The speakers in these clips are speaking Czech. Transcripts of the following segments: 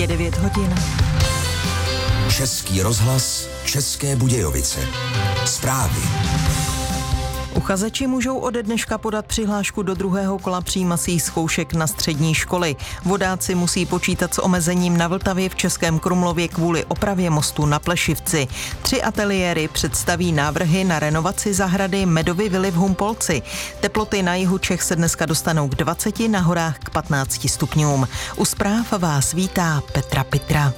Je 9 hodin. Český rozhlas, České Budějovice. Zprávy. Uchazeči můžou ode dneška podat přihlášku do druhého kola přijímacích zkoušek na střední školy. Vodáci musí počítat s omezením na Vltavě v Českém Krumlově kvůli opravě mostu na Plešivci. 3 ateliéry představí návrhy na renovaci zahrady Medovy vily v Humpolci. Teploty na jihu Čech se dneska dostanou k 20, na horách k 15 stupňům. U zpráv vás vítá Petra Pitra.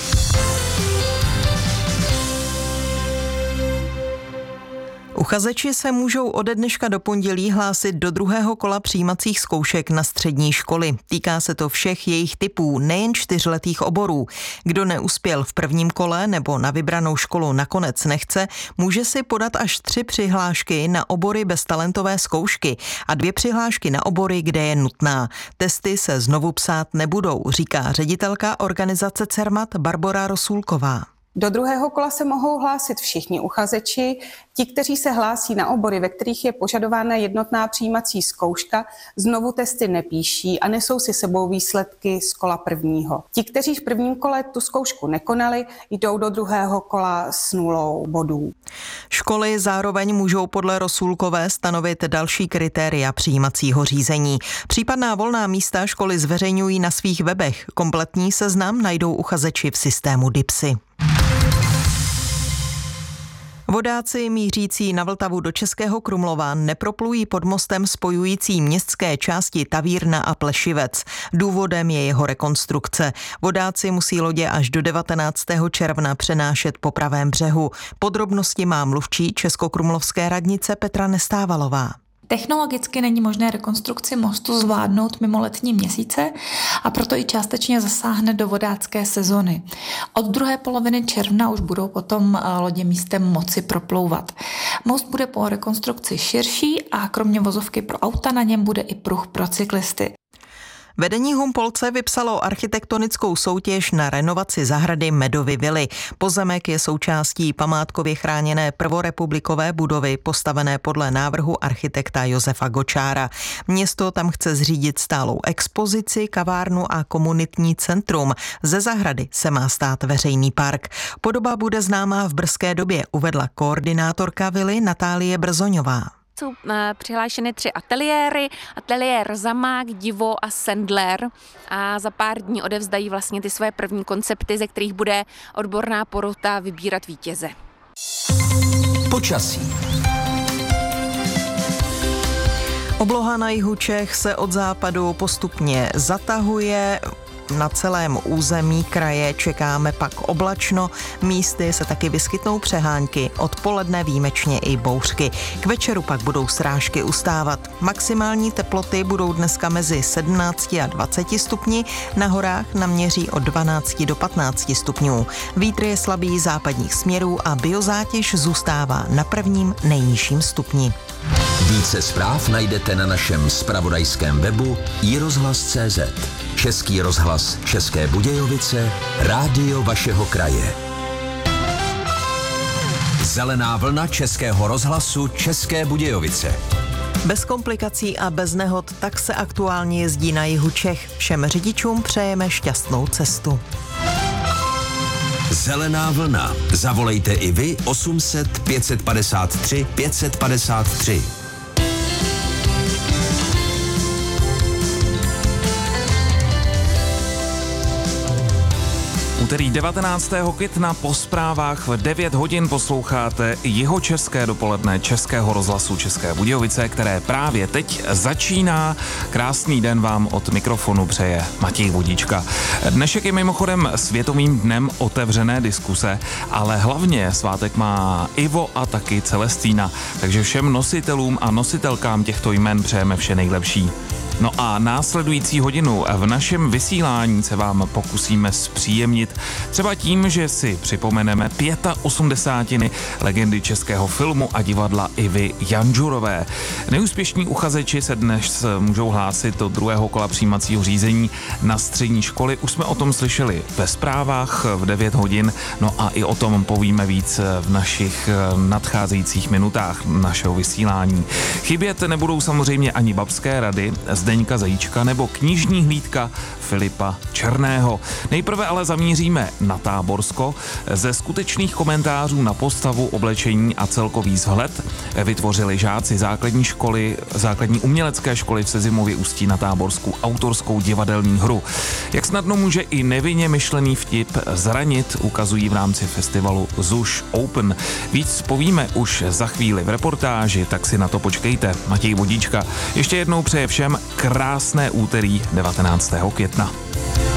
Uchazeči se můžou ode dneška do pondělí hlásit do druhého kola přijímacích zkoušek na střední školy. Týká se to všech jejich typů, nejen 4letých oborů. Kdo neuspěl v prvním kole nebo na vybranou školu nakonec nechce, může si podat až 3 přihlášky na obory bez talentové zkoušky a 2 přihlášky na obory, kde je nutná. Testy se znovu psát nebudou, říká ředitelka organizace CERMAT Barbora Rosůlková. Do druhého kola se mohou hlásit všichni uchazeči. Ti, kteří se hlásí na obory, ve kterých je požadována jednotná přijímací zkouška, znovu testy nepíší a nesou si sebou výsledky z kola prvního. Ti, kteří v prvním kole tu zkoušku nekonali, jdou do druhého kola s 0 bodů. Školy zároveň můžou podle Rosůlkové stanovit další kritéria přijímacího řízení. Případná volná místa školy zveřejňují na svých webech. Kompletní seznam najdou uchazeči v systému DIPSy. Vodáci mířící na Vltavu do Českého Krumlova neproplují pod mostem spojující městské části Tavírna a Plešivec. Důvodem je jeho rekonstrukce. Vodáci musí lodě až do 19. června přenášet po pravém břehu. Podrobnosti má mluvčí Českokrumlovské radnice Petra Nestávalová. Technologicky není možné rekonstrukci mostu zvládnout mimo letní měsíce a proto i částečně zasáhne do vodácké sezony. Od druhé poloviny června už budou potom lodě místem moci proplouvat. Most bude po rekonstrukci širší a kromě vozovky pro auta na něm bude i pruh pro cyklisty. Vedení Humpolce vypsalo architektonickou soutěž na renovaci zahrady Medovy vily. Pozemek je součástí památkově chráněné prvorepublikové budovy, postavené podle návrhu architekta Josefa Gočára. Město tam chce zřídit stálou expozici, kavárnu a komunitní centrum. Ze zahrady se má stát veřejný park. Podoba bude známá v brzké době, uvedla koordinátorka vily Natálie Brzoňová. Jsou přihlášeny 3 ateliéry, ateliér Zamák, Divo a Sendler, a za pár dní odevzdají vlastně ty své první koncepty, ze kterých bude odborná porota vybírat vítěze. Počasí. Obloha na jihu Čech se od západu postupně zatahuje. Na celém území kraje čekáme pak oblačno, místy se taky vyskytnou přehánky, odpoledne výjimečně i bouřky. K večeru pak budou srážky ustávat. Maximální teploty budou dneska mezi 17 a 20 stupni, na horách naměří od 12 do 15 stupňů. Vítr je slabý západních směrů a biozátěž zůstává na prvním nejnižším stupni. Více zpráv najdete na našem zpravodajském webu iRozhlas.cz. Český rozhlas České Budějovice, rádio vašeho kraje. Zelená vlna Českého rozhlasu České Budějovice. Bez komplikací a bez nehod tak se aktuálně jezdí na jihu Čech. Všem řidičům přejeme šťastnou cestu. Zelená vlna. Zavolejte i vy 800 553 553. Úterý 19. května po zprávách v 9 hodin posloucháte jihočeské dopoledne Českého rozhlasu České Budějovice, které právě teď začíná. Krásný den vám od mikrofonu přeje Matěj Vodička. Dnešek je mimochodem Světovým dnem otevřené diskuse, ale hlavně svátek má Ivo a taky Celestína, takže všem nositelům a nositelkám těchto jmen přejeme vše nejlepší. No a následující hodinu v našem vysílání se vám pokusíme zpříjemnit třeba tím, že si připomeneme 85. legendy českého filmu a divadla Ivy Janžurové. Neúspěšní uchazeči se dnes můžou hlásit do druhého kola přijímacího řízení na střední školy. Už jsme o tom slyšeli ve zprávách v 9 hodin, no a i o tom povíme víc v našich nadcházejících minutách našeho vysílání. Chybět nebudou samozřejmě ani babské rady Zdeňka Zajíčka nebo knižní hlídka Filipa Černého. Nejprve ale zamíříme na Táborsko. Ze skutečných komentářů na postavu, oblečení a celkový vzhled vytvořili žáci základní umělecké školy v Sezimově Ústí na Táborsku autorskou divadelní hru. Jak snadno může i nevinně myšlený vtip zranit, ukazují v rámci festivalu ZUŠ Open. Víc povíme už za chvíli v reportáži, tak si na to počkejte. Matěj Vodíčka ještě jednou přeje všem krásné úterý 19. května.